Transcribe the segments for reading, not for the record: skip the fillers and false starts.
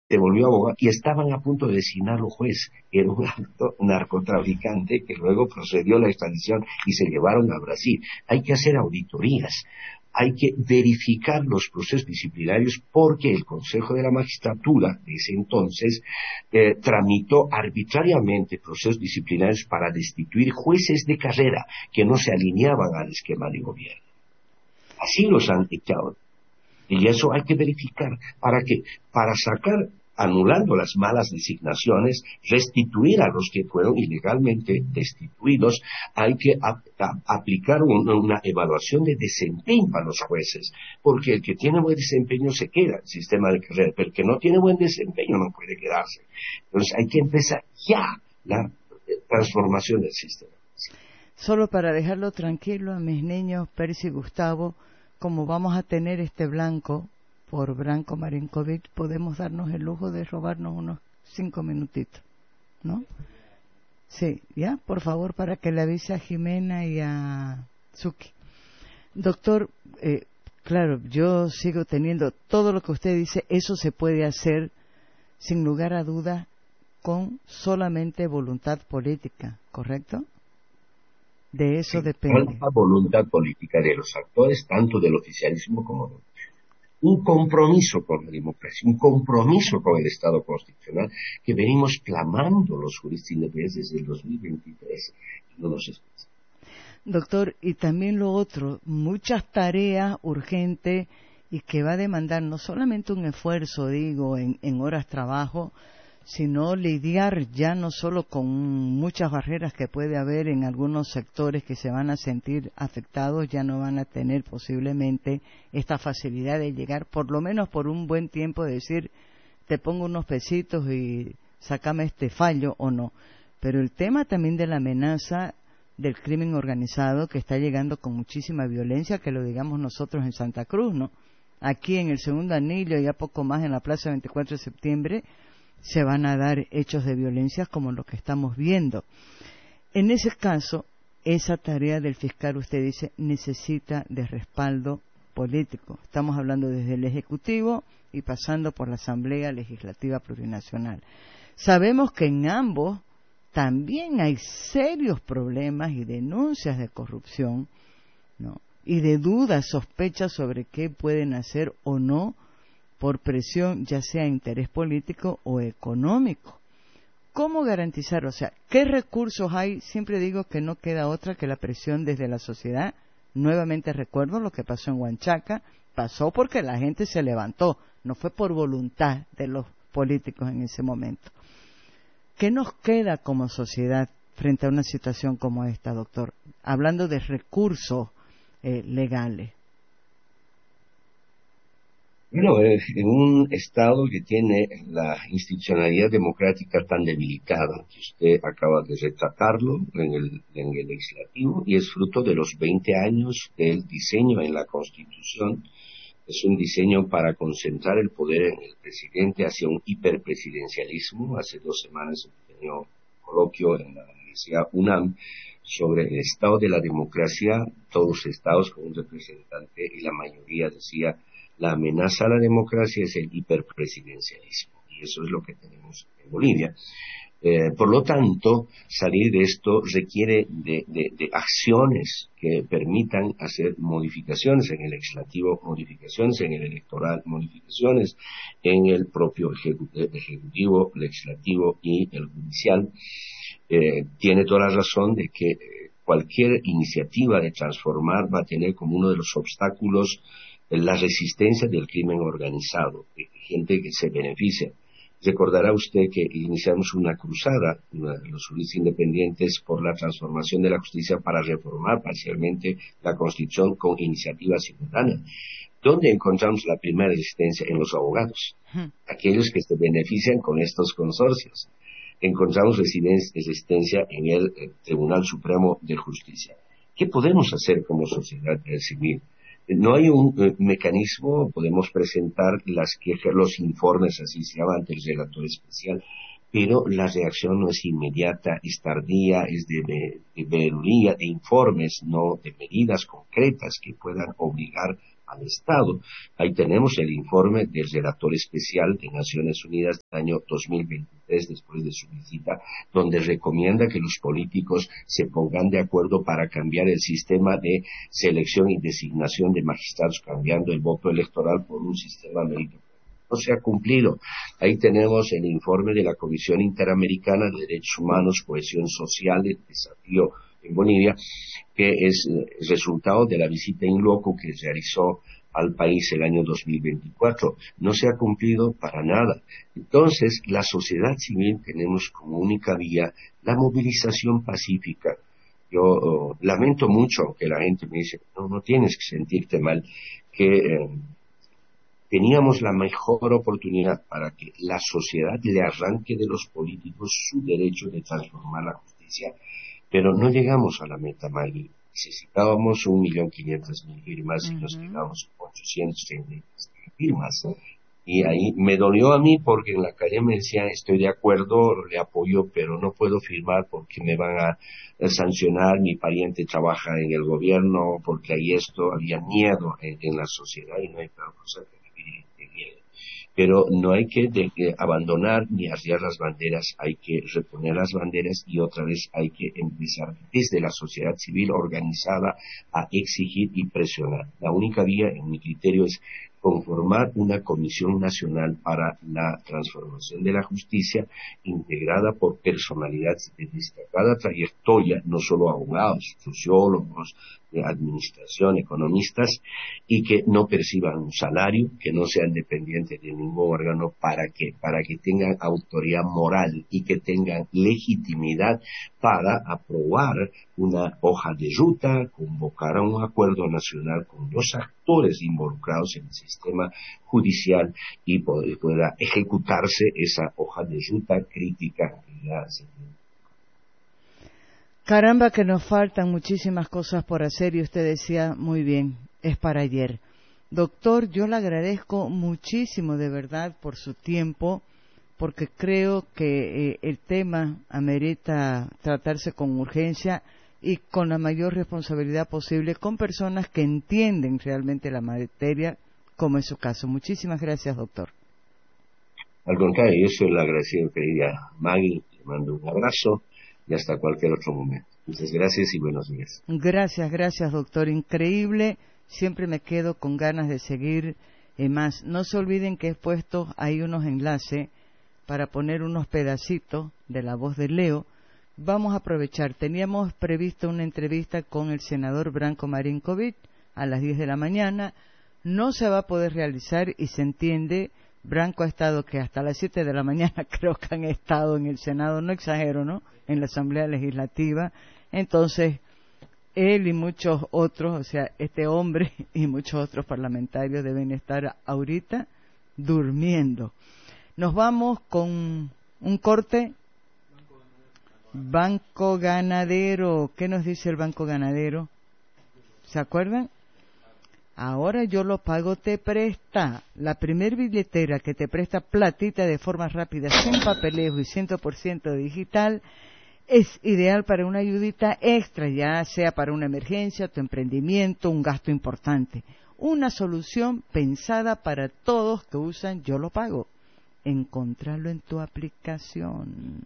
se volvió abogado y estaban a punto de designarlo juez. Era un alto narcotraficante que luego procedió a la extradición y se llevaron a Brasil. Hay que hacer auditorías, hay que verificar los procesos disciplinarios porque el Consejo de la Magistratura de ese entonces tramitó arbitrariamente procesos disciplinarios para destituir jueces de carrera que no se alineaban al esquema de gobierno. Así los han echado. Y eso hay que verificar. ¿Para qué? Para sacar, anulando las malas designaciones, restituir a los que fueron ilegalmente destituidos. Hay que aplicar una evaluación de desempeño a los jueces, porque el que tiene buen desempeño se queda en el sistema de carrera, pero el que no tiene buen desempeño no puede quedarse. Entonces hay que empezar ya la transformación del sistema. Solo para dejarlo tranquilo a mis niños, Percy y Gustavo, como vamos a tener este blanco por Branko Marinkovic, podemos darnos el lujo de robarnos unos 5 minutitos, ¿no? Sí, ya, por favor, para que le avise a Jimena y a Suki. Doctor, claro, yo sigo teniendo todo lo que usted dice, eso se puede hacer sin lugar a dudas con solamente voluntad política, ¿correcto? De eso depende. La voluntad política de los actores, tanto del oficialismo como de un compromiso con la democracia, un compromiso con el Estado constitucional que venimos clamando los juristas independientes desde el 2023 y no nos escuchan. Doctor, y también lo otro, muchas tareas urgentes y que va a demandar no solamente un esfuerzo, digo, en horas de trabajo, sino lidiar ya no solo con muchas barreras que puede haber en algunos sectores que se van a sentir afectados, ya no van a tener posiblemente esta facilidad de llegar, por lo menos por un buen tiempo, de decir, te pongo unos pesitos y sácame este fallo o no. Pero el tema también de la amenaza del crimen organizado que está llegando con muchísima violencia, que lo digamos nosotros en Santa Cruz, ¿no? Aquí en el Segundo Anillo y a poco más en la Plaza 24 de septiembre, se van a dar hechos de violencia como lo que estamos viendo. En ese caso, esa tarea del fiscal, usted dice, necesita de respaldo político. Estamos hablando desde el Ejecutivo y pasando por la Asamblea Legislativa Plurinacional. Sabemos que en ambos también hay serios problemas y denuncias de corrupción, ¿no? Y de dudas, sospechas sobre qué pueden hacer o no por presión, ya sea interés político o económico. ¿Cómo garantizar? O sea, ¿qué recursos hay? Siempre digo que no queda otra que la presión desde la sociedad. Nuevamente recuerdo lo que pasó en Huanchaca. Pasó porque la gente se levantó. No fue por voluntad de los políticos en ese momento. ¿Qué nos queda como sociedad frente a una situación como esta, doctor? Hablando de recursos legales. Bueno, en un Estado que tiene la institucionalidad democrática tan debilitada, que usted acaba de retratarlo en el legislativo, y es fruto de los 20 años del diseño en la Constitución. Es un diseño para concentrar el poder en el presidente hacia un hiperpresidencialismo. Hace 2 semanas se tenía un coloquio en la Universidad UNAM sobre el estado de la democracia, todos los estados con un representante, y la mayoría decía: la amenaza a la democracia es el hiperpresidencialismo, y eso es lo que tenemos en Bolivia. Por lo tanto, salir de esto requiere de acciones que permitan hacer modificaciones en el legislativo, modificaciones en el electoral, modificaciones en el propio ejecutivo, legislativo y el judicial. Tiene toda la razón de que cualquier iniciativa de transformar va a tener como uno de los obstáculos la resistencia del crimen organizado, de gente que se beneficia. Recordará usted que iniciamos una cruzada, los juristas independientes, por la transformación de la justicia para reformar parcialmente la Constitución con iniciativa ciudadana. ¿Dónde encontramos la primera resistencia? En los abogados, aquellos que se benefician con estos consorcios. Encontramos resistencia en el Tribunal Supremo de Justicia. ¿Qué podemos hacer como sociedad civil? No hay un mecanismo, podemos presentar las quejas, los informes, así se llama, ante el relator especial, pero la reacción no es inmediata, es tardía, es de veeduría, de informes, no de medidas concretas que puedan obligar al Estado. Ahí tenemos el informe del relator especial de Naciones Unidas del año 2023, después de su visita, donde recomienda que los políticos se pongan de acuerdo para cambiar el sistema de selección y designación de magistrados, cambiando el voto electoral por un sistema meritocrático. No se ha cumplido. Ahí tenemos el informe de la Comisión Interamericana de Derechos Humanos, Cohesión Social, el desafío en Bolivia, que es el resultado de la visita in loco que realizó al país el año 2024. No se ha cumplido para nada. Entonces, la sociedad civil tenemos como única vía la movilización pacífica. Yo lamento mucho que la gente me dice, no tienes que sentirte mal, que teníamos la mejor oportunidad para que la sociedad le arranque de los políticos su derecho de transformar la justicia, pero no llegamos a la meta, Maggie. Necesitábamos 1.500.000 firmas y nos quedamos con 830 firmas. Y ahí me dolió a mí porque en la calle me decían, estoy de acuerdo, le apoyo, pero no puedo firmar porque me van a sancionar, mi pariente trabaja en el gobierno, porque hay esto, había miedo en la sociedad y no hay otra cosa que vivir de miedo. Pero no hay que abandonar ni arriar las banderas, hay que reponer las banderas y otra vez hay que empezar desde la sociedad civil organizada a exigir y presionar. La única vía, en mi criterio, es conformar una comisión nacional para la transformación de la justicia integrada por personalidades de destacada trayectoria, no solo abogados, sociólogos, de administración, economistas, y que no perciban un salario, que no sean dependientes de ningún órgano para que tengan autoridad moral y que tengan legitimidad para aprobar una hoja de ruta, convocar a un acuerdo nacional con los actores involucrados en el sistema judicial y pueda ejecutarse esa hoja de ruta crítica que ya se tiene. Caramba, que nos faltan muchísimas cosas por hacer y usted decía muy bien, es para ayer. Doctor, yo le agradezco muchísimo de verdad por su tiempo, porque creo que el tema amerita tratarse con urgencia y con la mayor responsabilidad posible, con personas que entienden realmente la materia, como es su caso. Muchísimas gracias, doctor. Al contrario, yo soy el agradecido, querida Maggie, le mando un abrazo y hasta cualquier otro momento. Muchas gracias y buenos días. Gracias, doctor. Increíble. Siempre me quedo con ganas de seguir más. No se olviden que he puesto ahí unos enlaces para poner unos pedacitos de la voz de Leo. Vamos a aprovechar. Teníamos previsto una entrevista con el senador Branko Marinkovic a las 10 de la mañana. No se va a poder realizar y se entiende. Branko ha estado que hasta las 7 de la mañana creo que han estado en el Senado, no exagero, ¿no? En la Asamblea Legislativa. Entonces, él y muchos otros, o sea, este hombre y muchos otros parlamentarios deben estar ahorita durmiendo. Nos vamos con un corte. Banco Ganadero. ¿Qué nos dice el Banco Ganadero? ¿Se acuerdan? Ahora yo lo pago, te presta. La primer billetera que te presta platita de forma rápida, sin papeleo y 100% digital, es ideal para una ayudita extra, ya sea para una emergencia, tu emprendimiento, un gasto importante. Una solución pensada para todos que usan Yo lo pago. Encontrarlo en tu aplicación.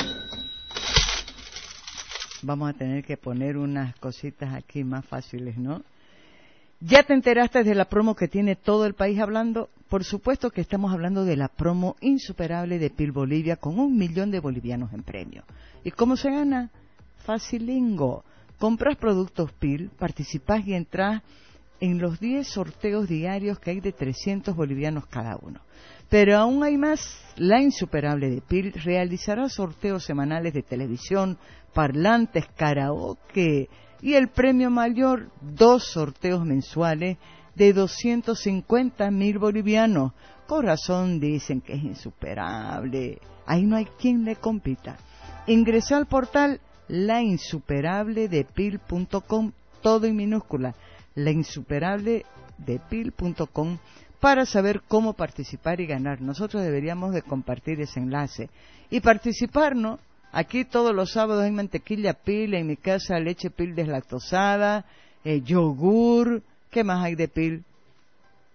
Vamos a tener que poner unas cositas aquí más fáciles, ¿no? ¿Ya te enteraste de la promo que tiene todo el país hablando? Por supuesto que estamos hablando de la promo insuperable de PIL Bolivia con 1 millón de bolivianos en premio. ¿Y cómo se gana? Facilingo. Compras productos PIL, participás y entras en los 10 sorteos diarios que hay de 300 bolivianos cada uno. Pero aún hay más. La insuperable de PIL realizará sorteos semanales de televisión, parlantes, karaoke y el premio mayor, 2 sorteos mensuales de 250.000 bolivianos. Con razón dicen que es insuperable. Ahí no hay quien le compita. Ingresa al portal lainsuperabledepil.com, todo en minúscula, lainsuperabledepil.com, para saber cómo participar y ganar. Nosotros deberíamos de compartir ese enlace y participar, ¿no? Aquí todos los sábados hay mantequilla PIL, en mi casa leche PIL deslactosada, yogur, ¿qué más hay de PIL?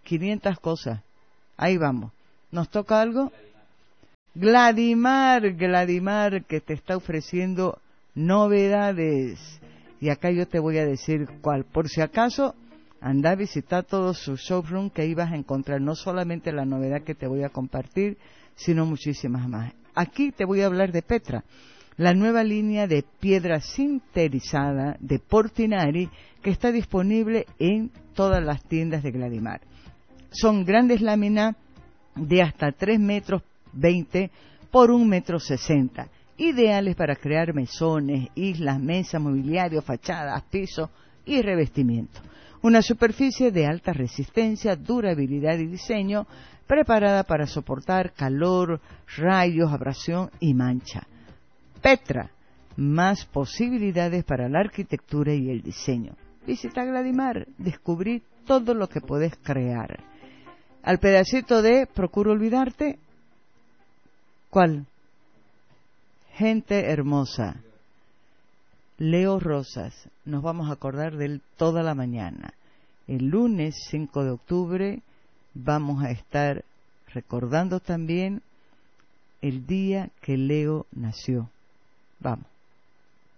500 cosas. Ahí vamos. ¿Nos toca algo? Gladimar, que te está ofreciendo novedades. Y acá yo te voy a decir cuál. Por si acaso, anda a visitar todos sus showroom, que ahí vas a encontrar no solamente la novedad que te voy a compartir, sino muchísimas más. Aquí te voy a hablar de Petra, la nueva línea de piedra sinterizada de Portinari, que está disponible en todas las tiendas de Gladimar. Son grandes láminas de hasta 3,20 metros por 1,60 metros, ideales para crear mesones, islas, mesas, mobiliario, fachadas, pisos y revestimiento. Una superficie de alta resistencia, durabilidad y diseño, preparada para soportar calor, rayos, abrasión y mancha. Petra, más posibilidades para la arquitectura y el diseño. Visita Gladimar, descubrí todo lo que puedes crear. Al pedacito de Procuro olvidarte, ¿cuál? Gente hermosa. Leo Rosas, nos vamos a acordar de él toda la mañana. El lunes 5 de octubre vamos a estar recordando también el día que Leo nació. Vamos.